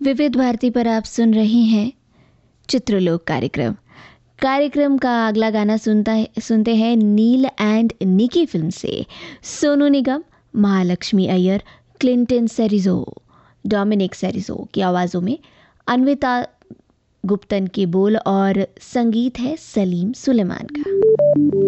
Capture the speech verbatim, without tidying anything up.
विविध भारती पर आप सुन रहे हैं चित्रलोक कार्यक्रम। कार्यक्रम का अगला गाना सुनता है सुनते हैं नील एंड निकी फिल्म से सोनू निगम, महालक्ष्मी अय्यर, क्लिंटन सेरिज़ो, डोमिनिक सेरिज़ो की आवाज़ों में अन्विता गुप्तन के बोल और संगीत है सलीम सुलेमान का।